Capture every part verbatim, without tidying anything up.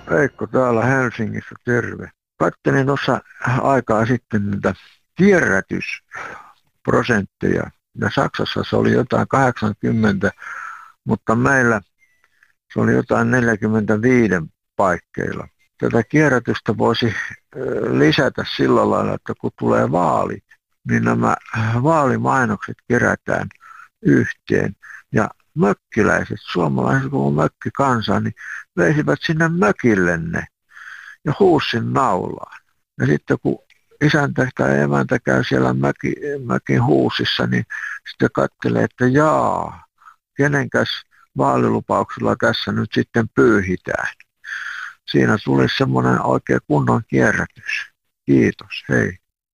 Veikko täällä Helsingissä, terve. Katselin tuossa aikaa sitten niitä kierrätysprosentteja. Ja Saksassa se oli jotain kahdeksankymmentä, mutta meillä se oli jotain neljäkymmentäviisi paikkeilla. Tätä kierrätystä voisi lisätä sillä lailla, että kun tulee vaalit, niin nämä vaalimainokset kerätään yhteen. Ja mökkiläiset, suomalaiset koko mökkikansa, niin veisivät sinne mökille ne ja huussin naulaan. Ja sitten kun isäntä tai emäntä käy siellä möki, mökin huusissa, niin sitten katselee, että jaa, kenenkäs vaalilupauksella tässä nyt sitten pyyhitään. Siinä tulisi semmoinen oikein kunnon kierrätys. Kiitos, hei.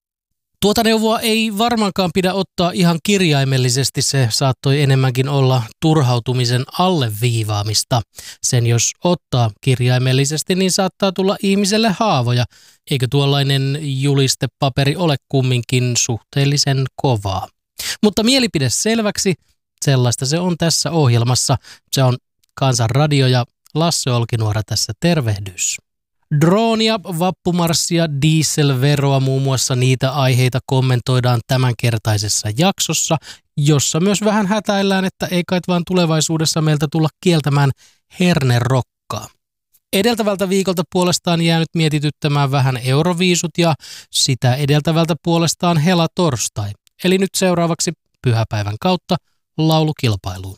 Tuota neuvoa ei varmaankaan pidä ottaa ihan kirjaimellisesti, se saattoi enemmänkin olla turhautumisen alleviivaamista. Sen jos ottaa kirjaimellisesti, niin saattaa tulla ihmiselle haavoja, eikö tuollainen julistepaperi ole kumminkin suhteellisen kovaa. Mutta mielipide selväksi, sellaista se on tässä ohjelmassa. Se on Kansanradio ja Lasse Olkinuora tässä tervehdys. Droonia, vappumarssia, dieselveroa, muun muassa niitä aiheita kommentoidaan tämänkertaisessa jaksossa, jossa myös vähän hätäillään, että ei kai vaan tulevaisuudessa meiltä tulla kieltämään hernerokkaa. Edeltävältä viikolta puolestaan jäänyt mietityttämään vähän Euroviisut ja sitä edeltävältä puolestaan helatorstai. Eli nyt seuraavaksi pyhäpäivän kautta laulukilpailuun.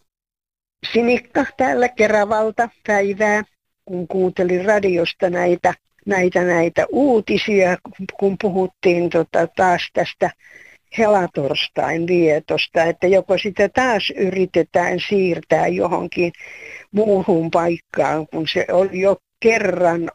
Sinikka täällä Keravalta, päivää. Kun kuuntelin radiosta näitä, näitä, näitä uutisia, kun puhuttiin tota taas tästä helatorstain vietosta, että joko sitä taas yritetään siirtää johonkin muuhun paikkaan, kun se oli jo kerran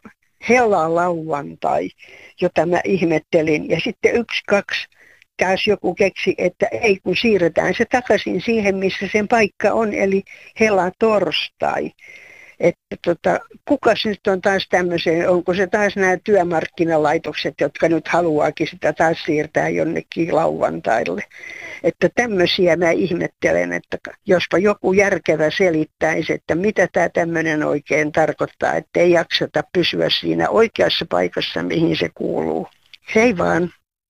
helalauantai, jota mä ihmettelin. Ja sitten yksi, kaksi, taas joku keksi, että ei kun siirretään se takaisin siihen, missä sen paikka on, eli helatorstai. Että tota, kukas nyt on taas tämmöisen, onko se taas nämä työmarkkinalaitokset, jotka nyt haluaakin sitä taas siirtää jonnekin lauantaille. Että tämmöisiä mä ihmettelen, että jospa joku järkevä selittäisi, että mitä tämä tämmöinen oikein tarkoittaa, että ei jakseta pysyä siinä oikeassa paikassa, mihin se kuuluu. Hei vaan.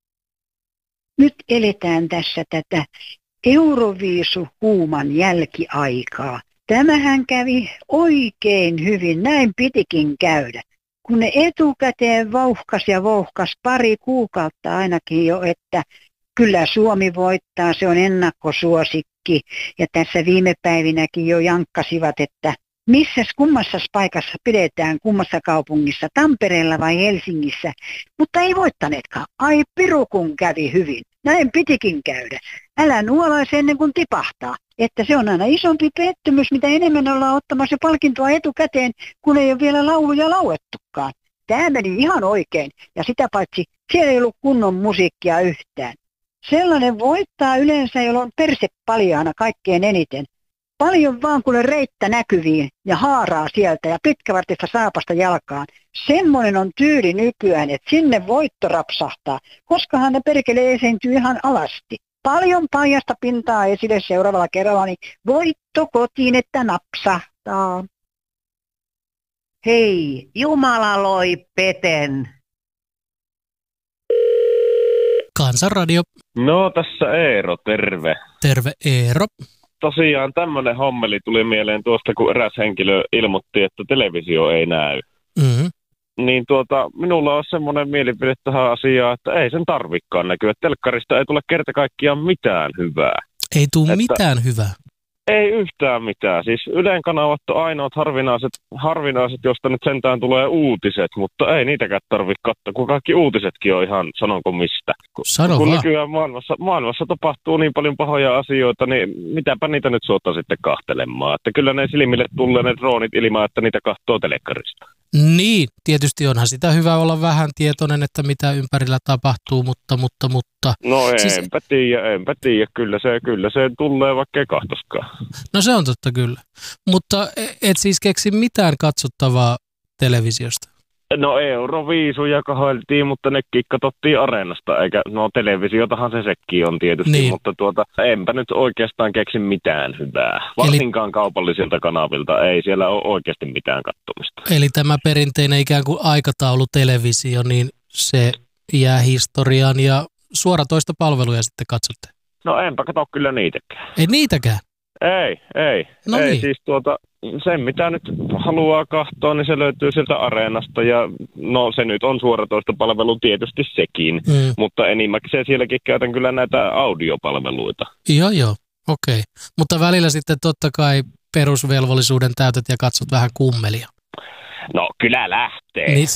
Nyt eletään tässä tätä Euroviisu-huuman jälkiaikaa. Tämähän kävi oikein hyvin, näin pitikin käydä. Kun ne etukäteen vouhkas ja vouhkas pari kuukautta ainakin jo, että kyllä Suomi voittaa, se on ennakkosuosikki. Ja tässä viime päivinäkin jo jankkasivat, että missäs kummassa paikassa pidetään, kummassa kaupungissa, Tampereella vai Helsingissä. Mutta ei voittaneetkaan. Ai piru kun kävi hyvin. Näin pitikin käydä. Älä nuolaisi ennen kuin tipahtaa. Että se on aina isompi pettymys, mitä enemmän ollaan ottamassa palkintoa etukäteen, kun ei ole vielä lauluja lauettukaan. Tämä meni ihan oikein. Ja sitä paitsi siellä ei ollut kunnon musiikkia yhtään. Sellainen voittaa yleensä, jolla on perse paljaana kaikkein eniten. Paljon vaan kuule reittä näkyviin ja haaraa sieltä ja pitkävartista saapasta jalkaan. Semmoinen on tyyli nykyään, että sinne voitto rapsahtaa, koskahan ne perkele esiintyy ihan alasti. Paljon paljasta pintaa esille seuraavalla kerralla, niin voitto kotiin, että napsahtaa. Hei, Jumala loi peten. Kansanradio. No tässä Eero, terve. Terve Eero. Tosiaan tämmöinen hommeli tuli mieleen tuosta, kun eräs henkilö ilmoitti, että televisio ei näy. Mm-hmm. Niin tuota, minulla on semmoinen mielipide tähän asiaan, että ei sen tarvikaan näkyä. Telkkarista ei tule kerta kaikkiaan mitään hyvää. Ei tule että mitään hyvää? Ei yhtään mitään. Siis Ylen kanavat on ainoat harvinaiset, harvinaiset, josta nyt sentään tulee uutiset, mutta ei niitäkään tarvitse katsoa, kun kaikki uutisetkin on ihan, sanonko mistä. Sano kun vaan. nykyään maailmassa, maailmassa tapahtuu niin paljon pahoja asioita, niin mitäpä niitä nyt suottaa sitten kahtelemaan. Että kyllä ne silmille tulee ne droonit ilman, että niitä kahtoo telekkarista. Niin, tietysti onhan sitä hyvä olla vähän tietoinen, että mitä ympärillä tapahtuu, mutta, mutta, mutta... No siis... enpä tiedä, enpä tiedä. Kyllä se, kyllä se tulee, vaikka ei kahtoskaan. No se on totta kyllä. Mutta et siis keksi mitään katsottavaa televisiosta? No Euroviisuja kahoiltiin, mutta nekin katsottiin Areenasta, eikä, no televisiotahan se sekin on tietysti, niin. Mutta tuota, enpä nyt oikeastaan keksi mitään hyvää. Varsinkaan eli, kaupallisilta kanavilta ei siellä ole oikeasti mitään katsomista. Eli tämä perinteinen ikään kuin aikataulutelevisio, niin se jää historiaan ja suoratoista palveluja sitten katsotte? No enpä katso kyllä niitäkään. Ei niitäkään? Ei, ei. No ei niin. Siis tuota, sen mitä nyt haluaa katsoa, niin se löytyy sieltä Areenasta ja no se nyt on suoratoista palvelu tietysti sekin, mm. mutta enimmäkseen sielläkin käytän kyllä näitä audiopalveluita. Joo, joo, okei. Okay. Mutta välillä sitten totta kai perusvelvollisuuden täytät ja katsot vähän kummelia. No kyllä lähtee. Niin se,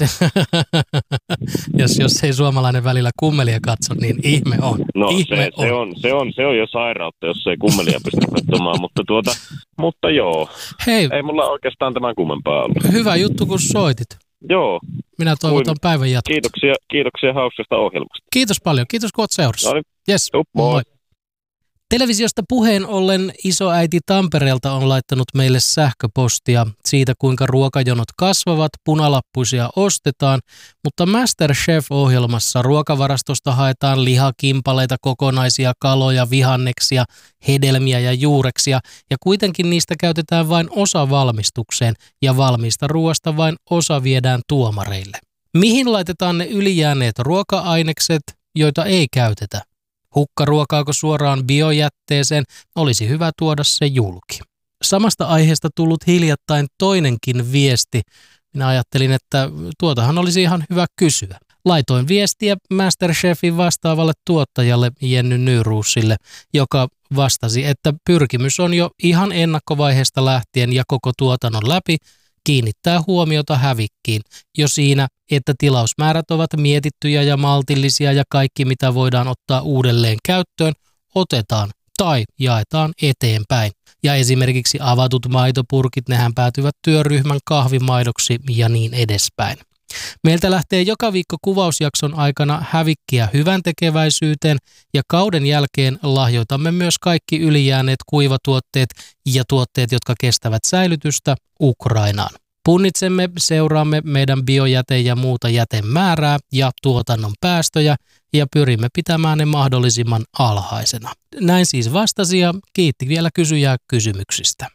jos, jos ei suomalainen välillä kummelia katso, niin ihme on. No ihme se, on. Se, on, se, on, se on jo sairautta, jos ei kummelia pysty katsomaan, mutta, tuota, mutta joo. Hei, ei mulla oikeastaan tämän kummempaa ollut. Hyvä juttu, kun soitit. Joo. Minä toivotan Kuin, päivän jatkoa. Kiitoksia, kiitoksia hauskasta ohjelmasta. Kiitos paljon. Kiitos, kun olet seurassa. No niin. Yes. Jup, moi. moi. Televisiosta puheen ollen isoäiti Tampereelta on laittanut meille sähköpostia siitä, kuinka ruokajonot kasvavat, punalappuisia ostetaan, mutta MasterChef-ohjelmassa ruokavarastosta haetaan lihakimpaleita, kokonaisia kaloja, vihanneksia, hedelmiä ja juureksia, ja kuitenkin niistä käytetään vain osa valmistukseen, ja valmista ruoasta vain osa viedään tuomareille. Mihin laitetaan ne ylijääneet ruoka-ainekset, joita ei käytetä? Hukkaruokaako suoraan biojätteeseen, olisi hyvä tuoda se julki. Samasta aiheesta tullut hiljattain toinenkin viesti. Minä ajattelin, että tuotahan olisi ihan hyvä kysyä. Laitoin viestiä MasterChefin vastaavalle tuottajalle Jenny Nyruusille, joka vastasi, että pyrkimys on jo ihan ennakkovaiheesta lähtien ja koko tuotannon läpi kiinnittää huomiota hävikkiin jo siinä, että tilausmäärät ovat mietittyjä ja maltillisia ja kaikki mitä voidaan ottaa uudelleen käyttöön otetaan tai jaetaan eteenpäin. Ja esimerkiksi avatut maitopurkit, nehän päätyvät työryhmän kahvimaidoksi ja niin edespäin. Meiltä lähtee joka viikko kuvausjakson aikana hävikkiä hyvän tekeväisyyteen ja kauden jälkeen lahjoitamme myös kaikki ylijääneet kuivatuotteet ja tuotteet, jotka kestävät säilytystä Ukrainaan. Punnitsemme, seuraamme meidän biojäte- ja muuta jätemäärää ja tuotannon päästöjä ja pyrimme pitämään ne mahdollisimman alhaisena. Näin siis vastasi ja kiitti vielä kysyjää kysymyksistä.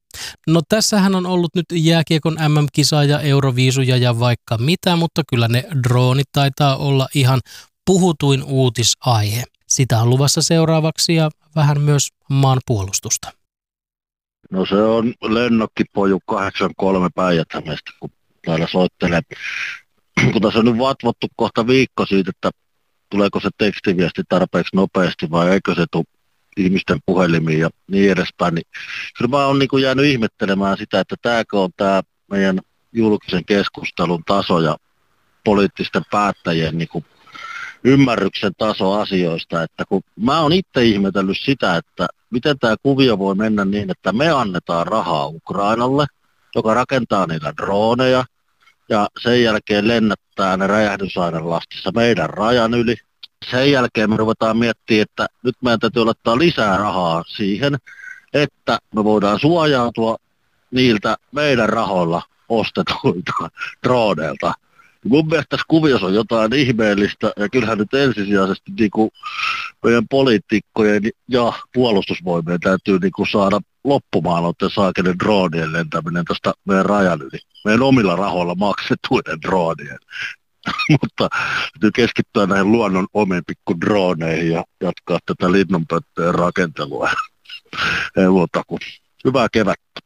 No tässähän on ollut nyt jääkiekon M M-kisaa ja Euroviisuja ja vaikka mitä, mutta kyllä ne droonit taitaa olla ihan puhutuin uutisaihe. Sitä on luvassa seuraavaksi ja vähän myös maanpuolustusta. No se on lennokkipoju kahdeksankymmentäkolme Päijät-Hämeestä, kun täällä soittelee. Kun tässä on nyt vatvottu kohta viikko siitä, että tuleeko se tekstiviesti tarpeeksi nopeasti vai eikö se tule ihmisten puhelimiin ja niin edespäin, niin kyllä mä oon niin kuin jäänyt ihmettelemään sitä, että tämäkö on tämä meidän julkisen keskustelun taso ja poliittisten päättäjien niin kuin ymmärryksen taso asioista, että kun mä oon itse ihmetellyt sitä, että miten tämä kuvio voi mennä niin, että me annetaan rahaa Ukrainalle, joka rakentaa niitä droneja ja sen jälkeen lennättää ne räjähdysainelastissa meidän rajan yli. Sen jälkeen me ruvetaan miettimään, että nyt meidän täytyy laittaa lisää rahaa siihen, että me voidaan suojautua niiltä meidän rahoilla ostetuilta droneilta. Mun mielestä tässä kuviossa on jotain ihmeellistä, ja kyllähän nyt ensisijaisesti niin kuin meidän poliitikkojen ja puolustusvoimien täytyy niin kuin saada loppumaan noiden saakelen droonien lentäminen tästä meidän rajan yli. Meidän omilla rahoilla maksettuiden droonien. Mutta täytyy keskittyä näihin luonnon omiin pikku drooneihin ja jatkaa tätä linnunpöttöjen rakentelua. Ei muuta kuin hyvää kevättä.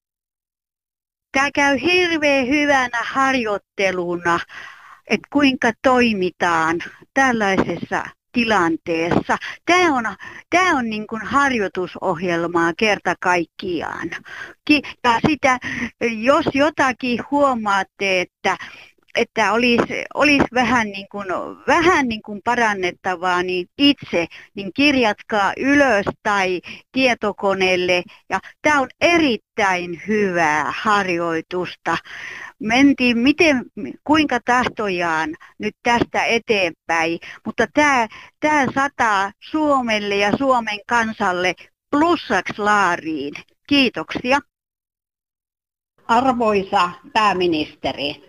Tämä käy hirveän hyvänä harjoitteluna, että kuinka toimitaan tällaisessa tilanteessa. Tämä on, tämä on niin kuin harjoitusohjelmaa kerta kaikkiaan. Ja sitä, jos jotakin huomaatte, että että olisi, olisi vähän, niin kuin, vähän niin kuin parannettavaa, niin itse niin kirjatkaa ylös tai tietokoneelle. Ja tämä on erittäin hyvää harjoitusta. Mentiin miten, kuinka tahtojaan nyt tästä eteenpäin, mutta tämä, tämä sataa Suomelle ja Suomen kansalle plussaksi laariin. Kiitoksia. Arvoisa pääministeri.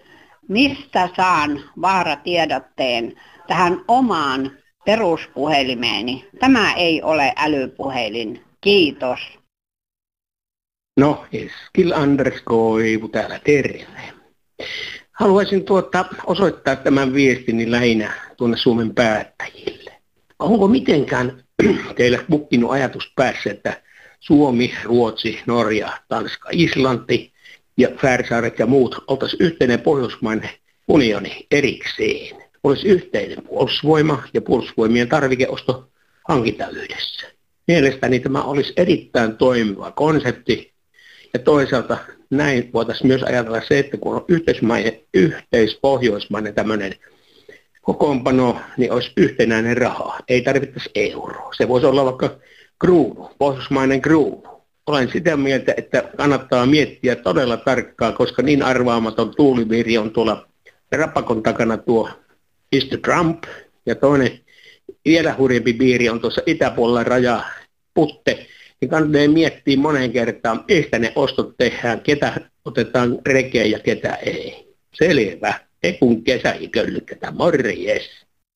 mistä saan vaaratiedotteen tähän omaan peruspuhelimeeni? Tämä ei ole älypuhelin. Kiitos. No, Eskil Anders Koivu täällä, terve. Haluaisin tuota, osoittaa tämän viestini lähinnä tuonne Suomen päättäjille. Onko mitenkään teillä bukkinut ajatus päässä, että Suomi, Ruotsi, Norja, Tanska, Islanti ja Färsaaret ja muut oltaisiin yhteinen pohjoismainen unioni erikseen? Olisi yhteinen puolustusvoima ja puolustusvoimien tarvikeosto hankita yhdessä. Mielestäni tämä olisi erittäin toimiva konsepti. Ja toisaalta näin voitaisiin myös ajatella se, että kun on yhteismainen, yhteispohjoismainen tämmöinen kokoonpano, niin olisi yhtenäinen raha. Ei tarvittaisi euroa. Se voisi olla vaikka kruunu, pohjoismainen kruunu. Olen sitä mieltä, että kannattaa miettiä todella tarkkaan, koska niin arvaamaton tuuliviiri on tuolla rapakon takana tuo mister Trump. Ja toinen vielä hurjempi piiri on tuossa itäpuolella raja Putte. Niin kannattaa miettiä moneen kertaan, mistä ne ostot tehdään, ketä otetaan rekeen ja ketä ei. Selvä. Ei kun kesä ei köllykätä. Morjes.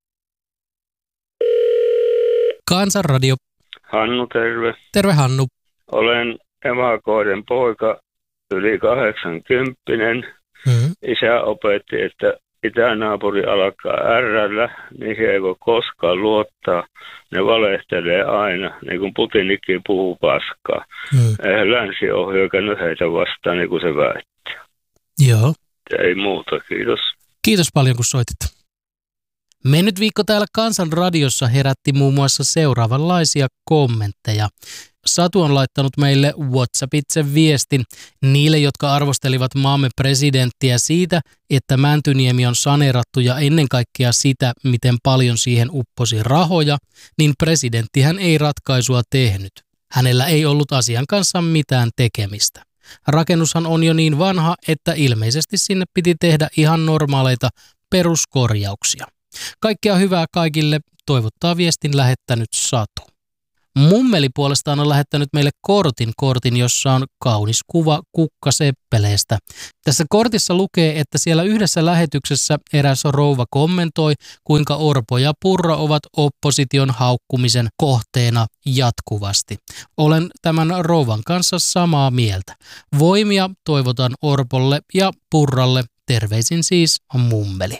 Kansanradio. Hannu, terve. Terve, Hannu. Olen evakoiden poika, yli kahdeksankymppinen. Mm-hmm. Isä opetti, että itänaapuri alkaa ärrällä, niin he ei voi koskaan luottaa. Ne valehtelee aina, niin kuin Putinikin puhuu paskaa. Mm. Eihän länsi ole hyökännyt heitä vastaan, niin kuin se väittää. Joo. Ei muuta, kiitos. Kiitos paljon, kun soitit. Mennyt viikko täällä Kansanradiossa herätti muun muassa seuraavanlaisia kommentteja. Satu on laittanut meille WhatsAppitse viestin niille, jotka arvostelivat maamme presidenttiä siitä, että Mäntyniemi on saneerattu ja ennen kaikkea sitä, miten paljon siihen upposi rahoja, niin presidenttihän ei ratkaisua tehnyt. Hänellä ei ollut asian kanssa mitään tekemistä. Rakennushan on jo niin vanha, että ilmeisesti sinne piti tehdä ihan normaaleita peruskorjauksia. Kaikkea hyvää kaikille, toivottaa viestin lähettänyt Satu. Mummeli puolestaan on lähettänyt meille kortin, kortin, jossa on kaunis kuva kukkaseppeleestä. Tässä kortissa lukee, että siellä yhdessä lähetyksessä eräs rouva kommentoi, kuinka Orpo ja Purra ovat opposition haukkumisen kohteena jatkuvasti. Olen tämän rouvan kanssa samaa mieltä. Voimia toivotan Orpolle ja Purralle. Terveisin siis Mummeli.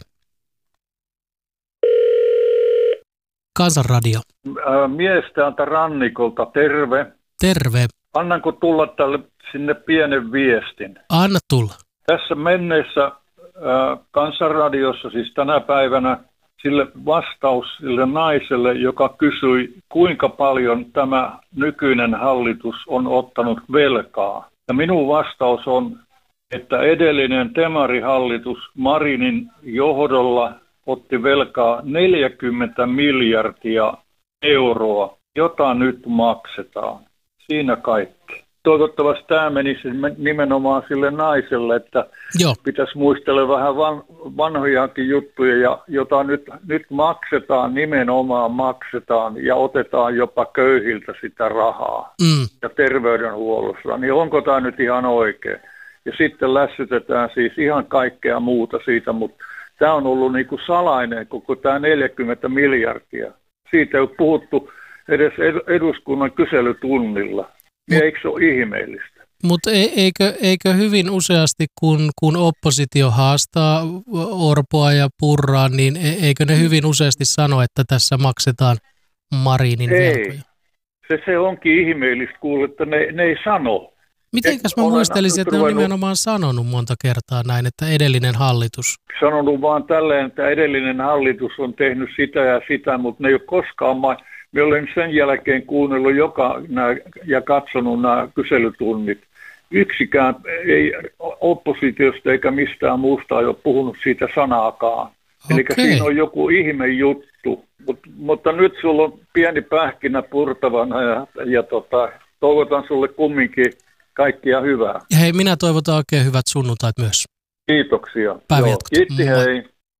Kansanradio. Mies täältä rannikolta, terve. Terve. Annanko tulla tälle sinne pienen viestin? Anna tulla. Tässä menneessä äh, Kansanradiossa, siis tänä päivänä, sille vastaus sille naiselle, joka kysyi, kuinka paljon tämä nykyinen hallitus on ottanut velkaa. Ja minun vastaus on, että edellinen Temari-hallitus Marinin johdolla otti velkaa neljäkymmentä miljardia euroa, jota nyt maksetaan. Siinä kaikki. Toivottavasti tämä menisi nimenomaan sille naiselle, että Joo. pitäisi muistella vähän van, vanhojakin juttuja, ja jota nyt, nyt maksetaan, nimenomaan maksetaan ja otetaan jopa köyhiltä sitä rahaa mm. ja terveydenhuollossa. Niin onko tämä nyt ihan oikein? Ja sitten lässytetään siis ihan kaikkea muuta siitä, mutta tämä on ollut niin kuin salainen koko tämä neljäkymmentä miljardia. Siitä ei ole puhuttu edes eduskunnan kyselytunnilla. Mut, eikö se ole ihmeellistä? Mutta eikö, eikö hyvin useasti, kun, kun oppositio haastaa Orpoa ja Purraa, niin eikö ne hyvin useasti sano, että tässä maksetaan Marinin ei. velkoja? Se, se onkin ihmeellistä kuulla, että ne, ne ei sano. Mitenkäs mä muistelisin, että ne on nimenomaan sanonut monta kertaa näin, että edellinen hallitus? Sanonut vaan tälleen, että edellinen hallitus on tehnyt sitä ja sitä, mutta ne ei ole koskaan... Ma- Me olen sen jälkeen kuunnellut joka nää, ja katsonut nämä kyselytunnit. Yksikään ei oppositiosta eikä mistään muusta ole puhunut siitä sanaakaan. Okay. Eli siinä on joku ihme juttu. Mut, mutta nyt sulla on pieni pähkinä purtavana ja, ja tota, toivotan sulle kumminkin kaikkia hyvää. Hei, minä toivotan oikein hyvät sunnuntait myös. Kiitoksia. Päiviä. Kiitti, hei.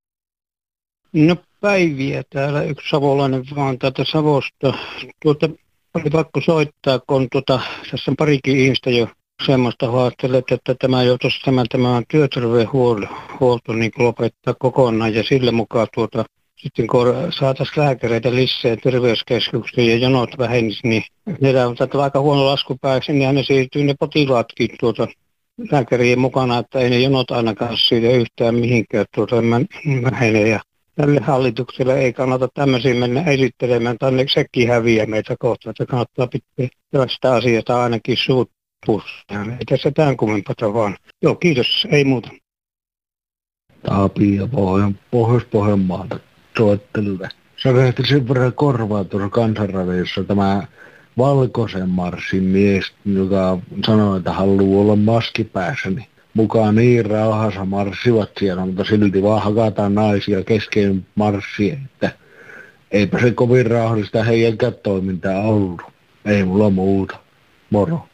No päiviä täällä, yksi savolainen vaan täältä Savosta. Tuota, oli pakko soittaa, kun tuota, tässä on parikin ihmistä jo semmoista haastelet, että tämä joutuisi tämä, tämä työterveydenhuolto niin lopettaa kokonaan ja sille mukaan tuota, sitten kun saataisiin lääkäreitä lisää terveyskeskuksiin ja jonot vähenisi, niin ne on tätä aika huono laskupääksi, niin ne siirtyy ne potilaatkin tuota lääkärien mukana, että ei ne jonot ainakaan siitä yhtään mihinkään tuota vähene. Ja tälle hallitukselle ei kannata tämmöisiä mennä esittelemään, tai sekin häviää meitä kohtaan, että kannattaa pitää tästä asiasta ainakin suut pussaan. Ei tässä tämän kummempaa vaan. Joo, kiitos, ei muuta. Tapio Pohjois-Pohjanmaalta soittelulle. Sä vehti sen verran korvaa tuossa Kansanradiossa tämä valkoisen marssin mies, joka sanoi, että haluaa olla maski päässä, niin mukaan niin rauhassa marssivat siellä, mutta silti vaan hakataan naisia kesken marssien, että eipä se kovin rauhallista heidänkään toimintaa ollut. Ei mulla muuta. Moro.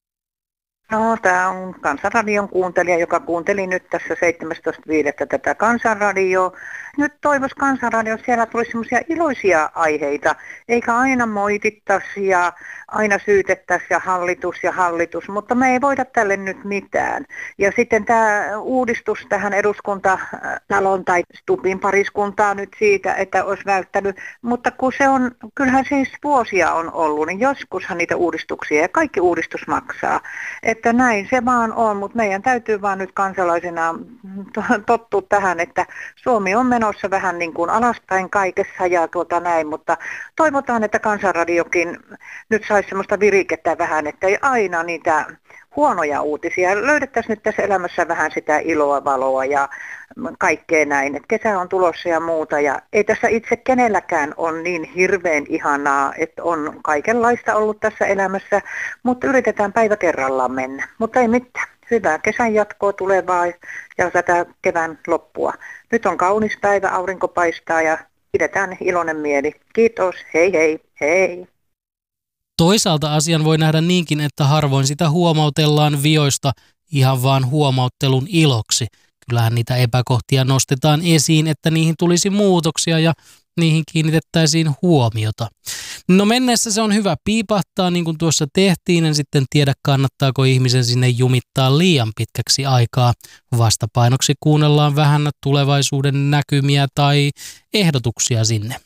No, tämä on Kansanradion kuuntelija, joka kuunteli nyt tässä seitsemästoista viidettä tätä Kansanradioa. Nyt toivoisi Kansanradio, siellä tulisi semmoisia iloisia aiheita, eikä aina moitittaisi ja aina syytettäisi ja hallitus ja hallitus, mutta me ei voida tälle nyt mitään. Ja sitten tämä uudistus tähän eduskuntatalon tai Stubin pariskuntaa nyt siitä, että olisi välttänyt, mutta kun se on, kyllähän siis vuosia on ollut, niin joskushan niitä uudistuksia ja kaikki uudistus maksaa. Että näin se vaan on, mutta meidän täytyy vaan nyt kansalaisena tottua tähän, että Suomi on menossa vähän niin kuin alaspäin kaikessa ja tuota näin, mutta toivotaan, että Kansanradiokin nyt saisi semmoista virikettä vähän, että ei aina niitä huonoja uutisia. Löydettäisiin nyt tässä elämässä vähän sitä iloa, valoa ja kaikkea näin, että kesä on tulossa ja muuta ja ei tässä itse kenelläkään ole niin hirveän ihanaa, että on kaikenlaista ollut tässä elämässä, mutta yritetään päivä kerrallaan mennä, mutta ei mitään. Hyvää kesän jatkoa tulevaa ja tätä kevään loppua. Nyt on kaunis päivä, aurinko paistaa ja pidetään iloinen mieli. Kiitos, hei hei, hei. Toisaalta asian voi nähdä niinkin, että harvoin sitä huomautellaan vioista ihan vaan huomauttelun iloksi. Kyllähän niitä epäkohtia nostetaan esiin, että niihin tulisi muutoksia ja niihin kiinnitettäisiin huomiota. No menneessä se on hyvä piipahtaa, niin kuin tuossa tehtiin, en sitten tiedä kannattaako ihmisen sinne jumittaa liian pitkäksi aikaa. Vastapainoksi kuunnellaan vähän tulevaisuuden näkymiä tai ehdotuksia sinne.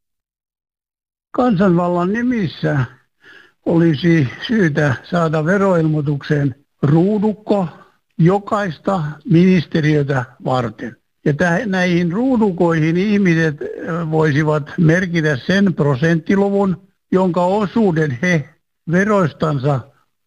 Kansanvallan nimissä olisi syytä saada veroilmoitukseen ruudukko jokaista ministeriötä varten. Ja täh, näihin ruudukoihin ihmiset voisivat merkitä sen prosenttiluvun, jonka osuuden he veroistansa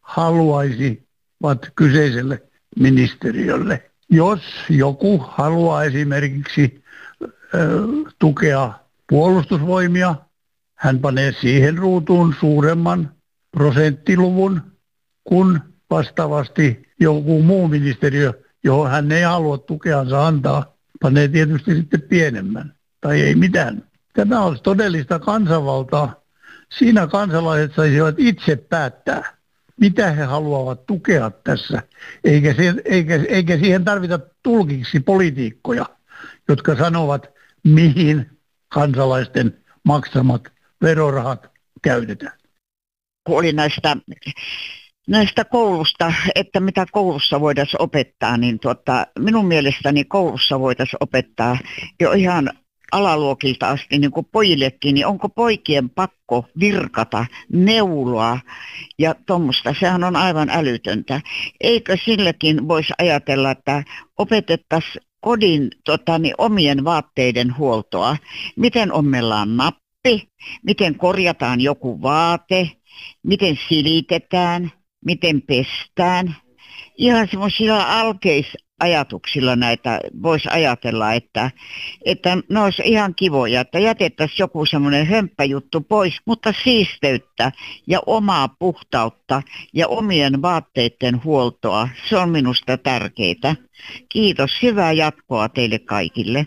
haluaisivat kyseiselle ministeriölle. Jos joku haluaa esimerkiksi ö, tukea puolustusvoimia, hän panee siihen ruutuun suuremman prosenttiluvun kuin vastaavasti joku muu ministeriö, johon hän ei halua tukeansa antaa, panee tietysti sitten pienemmän tai ei mitään. Tämä olisi todellista kansanvaltaa. Siinä kansalaiset saisivat itse päättää, mitä he haluavat tukea tässä, eikä, se, eikä, eikä siihen tarvita tulkiksi poliitikkoja, jotka sanovat, mihin kansalaisten maksamat verorahat käytetään. Oli näistä, näistä koulusta, että mitä koulussa voitaisiin opettaa, niin tuota, minun mielestäni koulussa voitaisiin opettaa jo ihan alaluokilta asti, niin kuin pojillekin, niin onko poikien pakko virkata, neuloa ja tuommoista. Sehän on aivan älytöntä. Eikö silläkin voisi ajatella, että opetettaisiin kodin tota, niin omien vaatteiden huoltoa, miten ommellaan nappi, miten korjataan joku vaate, miten silitetään, miten pestään. Ihan semmoisilla alkeisajatuksilla näitä voisi ajatella, että, että ne olisi ihan kivoja, että jätettäisiin joku semmoinen hömppäjuttu pois, mutta siisteyttä ja omaa puhtautta ja omien vaatteiden huoltoa, se on minusta tärkeää. Kiitos, hyvää jatkoa teille kaikille.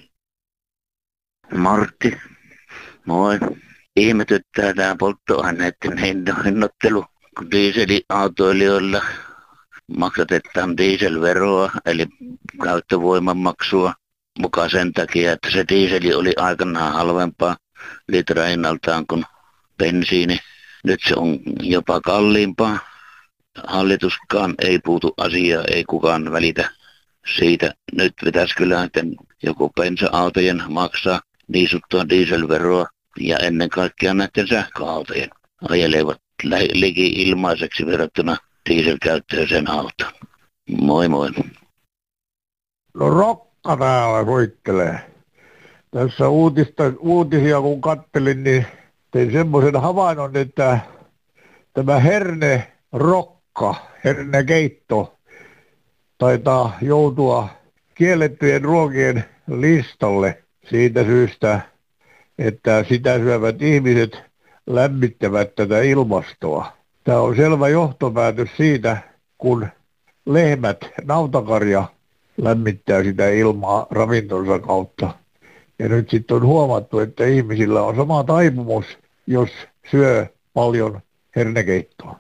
Martti, moi. Ihmetyttää tämä polttoaineiden hinnoittelu, kun dieselautoilijoilla maksatetaan dieselveroa, eli käyttövoimamaksua mukaan sen takia, että se dieseli oli aikanaan halvempaa litrahinnaltaan kuin bensiini. Nyt se on jopa kalliimpaa. hallituskaan ei puutu asiaa, ei kukaan välitä siitä. Nyt pitäisi kyllä näiden joku bensa-autojen maksaa niin sanottua dieselveroa ja ennen kaikkea näiden sähköautojen ajelevat liki ilmaiseksi verrattuna dieselkäyttöiseen autoon. Moi moi. No Rokka täällä soittelee. Tässä uutista, uutisia kun kattelin, niin tein semmoisen havainnon, että tämä herne rokka, hernekeitto, taitaa joutua kiellettyjen ruokien listalle siitä syystä, että sitä syövät ihmiset lämmittävät tätä ilmastoa. Tämä on selvä johtopäätös siitä, kun lehmät, nautakarja lämmittää sitä ilmaa ravintonsa kautta. Ja nyt sitten on huomattu, että ihmisillä on sama taipumus, jos syö paljon hernekeittoa.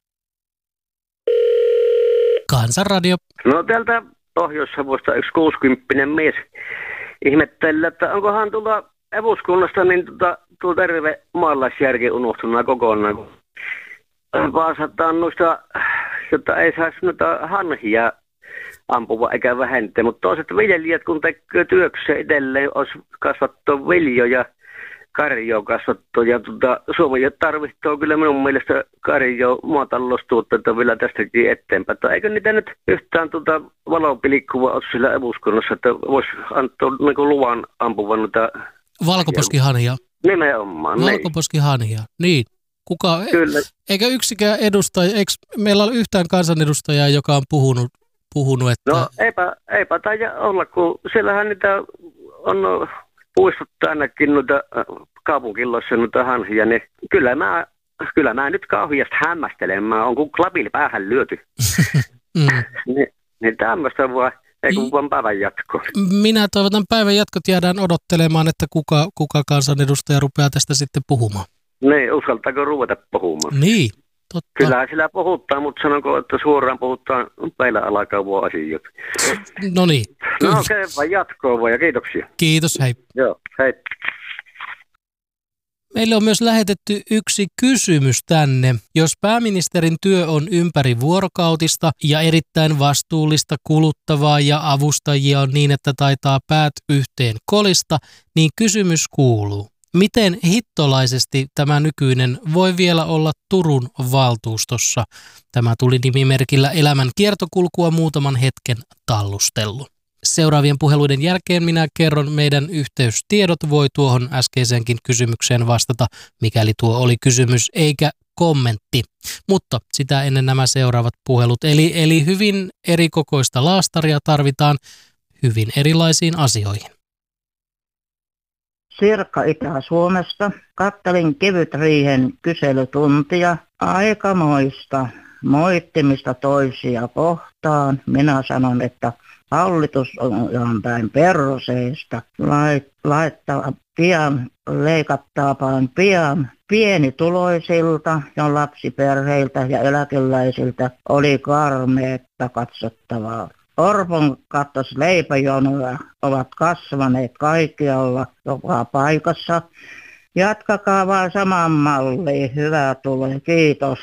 Kansanradio. No täältä Pohjois-Savosta yksi kuusikymppinen mies ihmettelee, että onkohan tuolta eduskunnasta niin tuota, tuo terve maalaisjärki unohtunut kokonaan. Kun vaasataan noista, jotta ei saisi noita hanhia ampua eikä vähentää, mutta toiset viljelijät kun tekee työkseen itselleen, olisi kasvattua viljoja, karjoa kasvattua ja tuota, Suomi tarvitsee kyllä minun mielestä karjoa maataloustuotteita vielä tästäkin eteenpäin. Tai eikö niitä nyt yhtään tuota valopilikkuvaa ole sillä eduskunnassa, että voisi antaa niin luvan ampua noita valkoposkihanhia. Nimenomaan. Valkoposkihanhia, niin. Kuka, kyllä. Eikö yksikään edustaja, eikö meillä ole yhtään kansanedustajaa, joka on puhunut, puhunut että... No eipä, eipä taida olla, kun siellähän niitä on puistuttu ainakin noita kaupunkiloissa noita hanhia, niin kyllä mä, kyllä mä nyt kauheasti hämmästelen, mä on kuin klapilla päähän lyöty. mm. Ni, niin tämmöistä vaan, ei kun vaan päivän jatkoa. Minä toivotan päivän jatkot, jäädään odottelemaan, että kuka, kuka kansanedustaja rupeaa tästä sitten puhumaan. Niin, uskaltaako ruveta puhumaan? Niin, totta. Kyllähän sillä puhutaan, mutta sanonko, että suoraan puhutaan meillä alakavua asioita. No niin. No okei, okay, vaan jatkoa vaan ja kiitoksia. Kiitos, hei. Joo, hei. Meille on myös lähetetty yksi kysymys tänne. Jos pääministerin työ on ympärivuorokautista ja erittäin vastuullista, kuluttavaa ja avustajia on niin, että taitaa päät yhteen kolista, niin kysymys kuuluu. Miten hittolaisesti tämä nykyinen voi vielä olla Turun valtuustossa? Tämä tuli nimimerkillä Elämän kiertokulkua muutaman hetken tallustellut. Seuraavien puheluiden jälkeen minä kerron meidän yhteystiedot. Voi tuohon äskeiseenkin kysymykseen vastata, mikäli tuo oli kysymys eikä kommentti. Mutta sitä ennen nämä seuraavat puhelut. Eli, eli hyvin erikokoista laastaria tarvitaan hyvin erilaisiin asioihin. Sirkka Itä-Suomesta. Kattelin kevytriihen kyselytuntia. Aikamoista moittimista toisia kohtaan. Minä sanon, että hallitus on päin perseestä. Laittaa pian, leikattaapaan pian pienituloisilta ja lapsiperheiltä ja eläkeläisiltä oli karmeetta katsottavaa. Orpon kattos leipäjonoja ovat kasvaneet kaikkialla, joka paikassa. Jatkakaa vaan saman malliin. Hyvää tulee. Kiitos.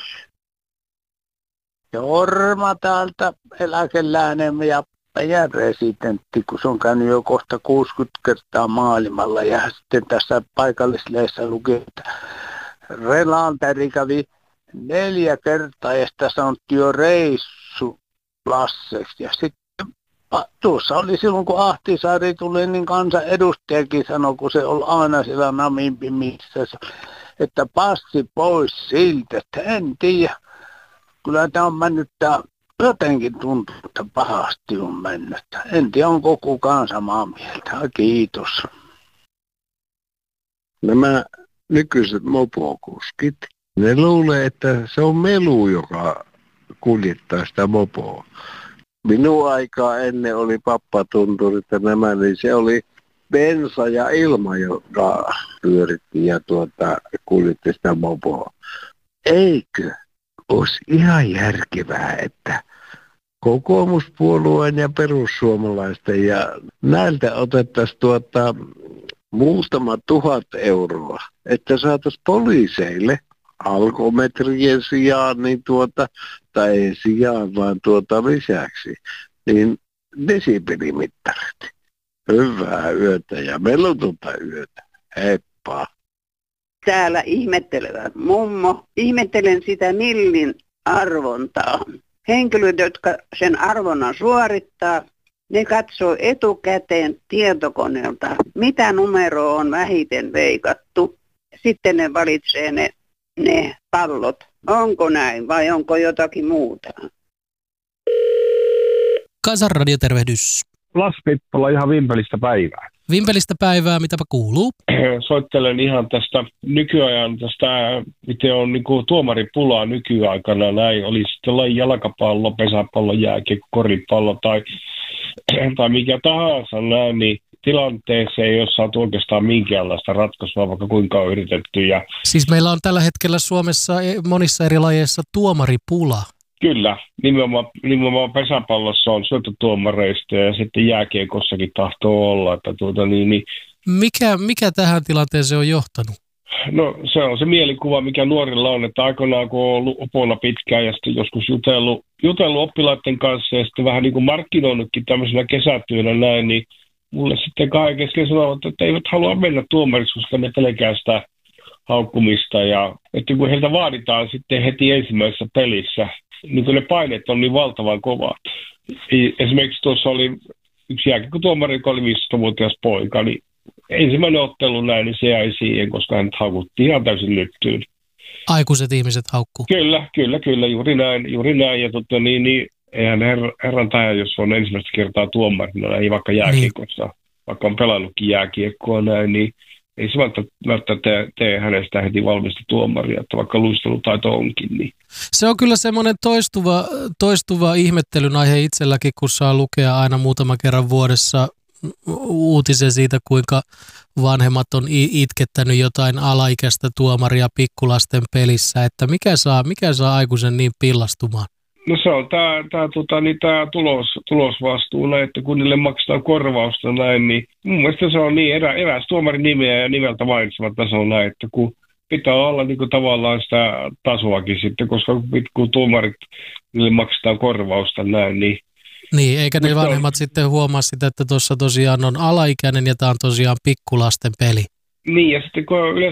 Jorma täältä eläkeläinen ja meidän residentti, kun se on käynyt jo kohta kuusikymmentä kertaa maailmalla. Ja sitten tässä paikallislehdessä luki, että Relanteri kävi neljä kertaa ja sitä sanottiin jo reissu Lasseksi. Ja sitten tuossa oli silloin, kun Ahtisaari tuli, niin kansanedustajakin sanoi, kun se oli aina siellä Namimpimissä, että passi pois siltä, että en tiedä. Kyllä tämä on mennyt, tämä jotenkin tuntuu, että pahasti on mennyt. En tiedä, onko kukaan samaa mieltä. Kiitos. Nämä nykyiset mopokuskit, ne luulee, että se on melu, joka kuljettaa sitä mopoa. Minun aikaa ennen oli pappatunturit ja nämä, niin se oli bensa ja ilma, joka pyöritti ja tuota, kuljetti sitä mopoa. Eikö olisi ihan järkevää, että kokoomuspuolueen ja perussuomalaisten ja näiltä otettaisiin tuota, muutama tuhat euroa, että saataisiin poliiseille alkometrien sijaan niin tuota, mutta ei sijaan, vaan tuota lisäksi, niin desibelimittarit. Hyvää yötä ja melutonta yötä. Heippa. Täällä ihmettelevät mummo. Ihmettelen sitä millin arvontaa. Henkilöt, jotka sen arvonnan suorittaa, ne katsoo etukäteen tietokoneelta, mitä numeroa on vähiten veikattu. Sitten ne valitsee ne, ne pallot. Onko näin vai onko jotakin muuta? Kansanradio, tervehdys. Lassi Pippola, ihan vimpelistä päivää. Vimpelistä päivää, mitäpä kuuluu? Soittelen ihan tästä nykyajan, tästä, miten on niin kuin tuomaripulaa nykyaikana. Näin oli sitten laji jalkapallo, pesäpallo, jääkiekko, koripallo tai, tai mikä tahansa näin, niin tilanteeseen ei ole saatu oikeastaan minkäänlaista ratkaisua, vaikka kuinka on yritetty. Ja siis meillä on tällä hetkellä Suomessa monissa eri lajeissa tuomaripula. Kyllä, nimenomaan, nimenomaan pesäpallossa on syöttötuomareista ja sitten jääkiekossakin tahtoo olla. Että tuota, niin, niin. Mikä, mikä tähän tilanteeseen on johtanut? No se on se mielikuva, mikä nuorilla on, että aikoinaan kun on ollut opona pitkään ja sitten joskus jutellut, jutellut oppilaiden kanssa ja sitten vähän niin kuin markkinoinutkin tämmöisenä kesätyönä näin, niin mulle sitten kahden kesken sanovat, että eivät halua mennä tuomariksi, koska ne pelkää sitä haukkumista ja että kun heiltä vaaditaan sitten heti ensimmäisessä pelissä, niin kun ne paineet on niin valtavan kovat. Esimerkiksi tuossa oli yksi jääkiekkotuomari, joka oli viisitoistavuotias poika, niin ensimmäinen ottelu näin, niin se jäi siihen, koska hänet haukuttiin ihan täysin lyttyyn. Aikuiset ihmiset haukkuu. Kyllä, kyllä, kyllä, juuri näin. Juuri näin. Ja totta, niin, niin, eihän her, herran taja, jos on ensimmäistä kertaa tuomarina, ei vaikka jääkiekossa, niin. Vaikka on pelannutkin jääkiekkoa näin, niin ei se välttämättä tee, tee hänestä heti valmista tuomaria, että vaikka luistelutaito onkin. Niin. Se on kyllä semmoinen toistuva, toistuva ihmettelyn aihe itselläkin, kun saa lukea aina muutama kerran vuodessa uutisen siitä, kuinka vanhemmat on itkettänyt jotain alaikäistä tuomaria pikkulasten pelissä, että mikä saa, mikä saa aikuisen niin pillastumaan? No se on tämä tää, tota, niin tulos, tulosvastuu, että kun niille maksetaan korvausta näin, niin mun mielestä se on niin erä, eräs tuomarin nimeä ja nimeltä mainitsevat tasoa näin, että kun pitää olla niin kuin tavallaan sitä tasoakin sitten, koska kun tuomarit niille maksetaan korvausta näin, niin niin, eikä ne vanhemmat on sitten huomaa sitä, että tuossa tosiaan on alaikäinen ja tämä on tosiaan pikkulasten peli. Niin, ja sitten kun